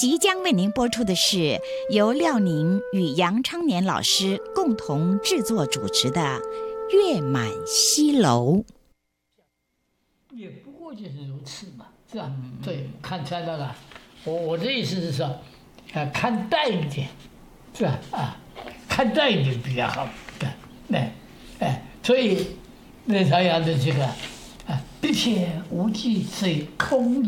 即将为您播出的是由廖宁与杨昌年老师共同制作主持的《月满西楼》。 也不过就是如此嘛，是吧？对，看穿到了。我的意思是说，看淡一点，是吧？看淡一点比较好。对，所以那朝阳的这个，笔且无际水空